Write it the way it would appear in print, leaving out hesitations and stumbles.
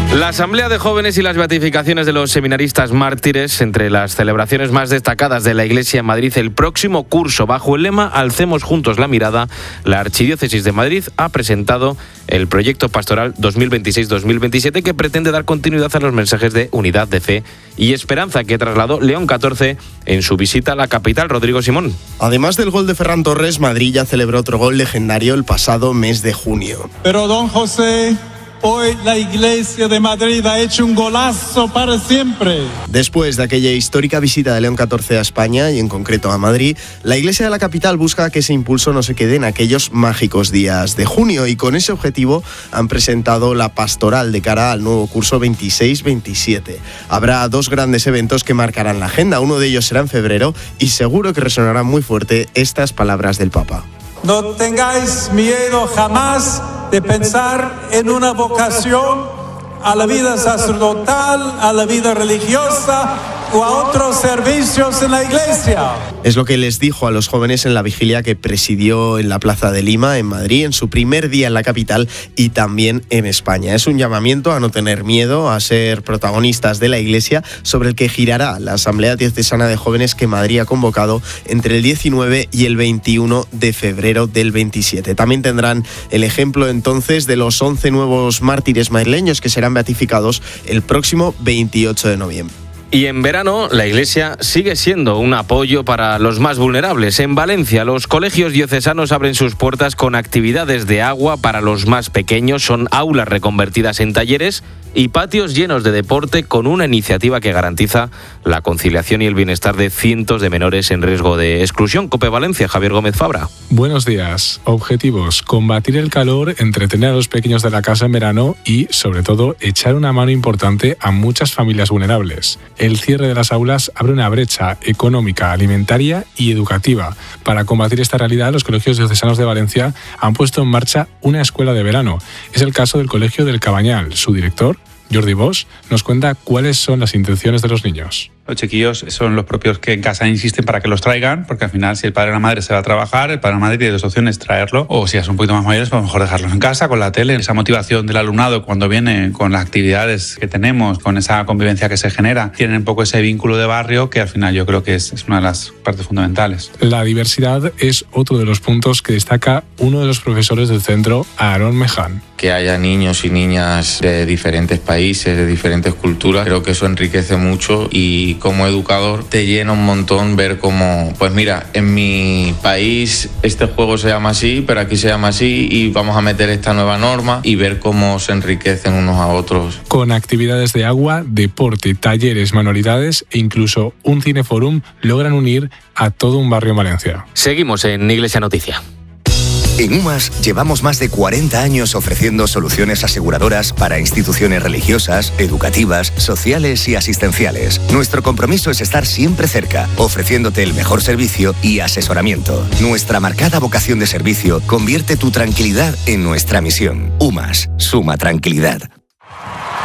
La Asamblea de Jóvenes y las beatificaciones de los seminaristas mártires, entre las celebraciones más destacadas de la Iglesia en Madrid el próximo curso. Bajo el lema Alcemos juntos la mirada, la Archidiócesis de Madrid ha presentado el proyecto pastoral 2026-2027 que pretende dar continuidad a los mensajes de unidad, de fe y esperanza que trasladó León XIV en su visita a la capital. Rodrigo Simón. Además del gol de Ferran Torres, Madrid ya celebró otro gol legendario el pasado mes de junio. Pero don José, hoy la Iglesia de Madrid ha hecho un golazo para siempre. Después de aquella histórica visita de León XIV a España y en concreto a Madrid, la Iglesia de la capital busca que ese impulso no se quede en aquellos mágicos días de junio y con ese objetivo han presentado la pastoral de cara al nuevo curso 26-27. Habrá dos grandes eventos que marcarán la agenda, uno de ellos será en febrero y seguro que resonarán muy fuerte estas palabras del Papa. No tengáis miedo jamás de pensar en una vocación a la vida sacerdotal, a la vida religiosa o a otros servicios en la Iglesia. Es lo que les dijo a los jóvenes en la vigilia que presidió en la Plaza de Lima, en Madrid, en su primer día en la capital y también en España. Es un llamamiento a no tener miedo, a ser protagonistas de la Iglesia, sobre el que girará la Asamblea Diocesana de Jóvenes que Madrid ha convocado entre el 19 y el 21 de febrero del 27. También tendrán el ejemplo entonces de los 11 nuevos mártires madrileños que serán beatificados el próximo 28 de noviembre. Y en verano, la Iglesia sigue siendo un apoyo para los más vulnerables. En Valencia, los colegios diocesanos abren sus puertas con actividades de agua para los más pequeños. Son aulas reconvertidas en talleres y patios llenos de deporte con una iniciativa que garantiza la conciliación y el bienestar de cientos de menores en riesgo de exclusión. COPE Valencia, Javier Gómez Fabra. Buenos días. Objetivos: combatir el calor, entretener a los pequeños de la casa en verano y, sobre todo, echar una mano importante a muchas familias vulnerables. El cierre de las aulas abre una brecha económica, alimentaria y educativa. Para combatir esta realidad, los colegios diocesanos de Valencia han puesto en marcha una escuela de verano. Es el caso del Colegio del Cabanyal. Su director, Jordi Bosch, nos cuenta cuáles son las intenciones de los niños. Los chiquillos son los propios que en casa insisten para que los traigan, porque al final si el padre o la madre se va a trabajar, el padre o la madre tiene dos opciones: traerlo, o si ya son un poquito más mayores, pues mejor dejarlos en casa con la tele. Esa motivación del alumnado cuando viene con las actividades que tenemos, con esa convivencia que se genera, tienen un poco ese vínculo de barrio que al final yo creo que es una de las partes fundamentales. La diversidad es otro de los puntos que destaca uno de los profesores del centro, Aarón Meján. Que haya niños y niñas de diferentes países, de diferentes culturas, creo que eso enriquece mucho y como educador te llena un montón ver cómo, pues mira, en mi país este juego se llama así, pero aquí se llama así y vamos a meter esta nueva norma y ver cómo se enriquecen unos a otros. Con actividades de agua, deporte, talleres, manualidades e incluso un cineforum logran unir a todo un barrio en Valencia. Seguimos en Iglesia Noticia. En UMAS llevamos más de 40 años ofreciendo soluciones aseguradoras para instituciones religiosas, educativas, sociales y asistenciales. Nuestro compromiso es estar siempre cerca, ofreciéndote el mejor servicio y asesoramiento. Nuestra marcada vocación de servicio convierte tu tranquilidad en nuestra misión. UMAS, suma tranquilidad.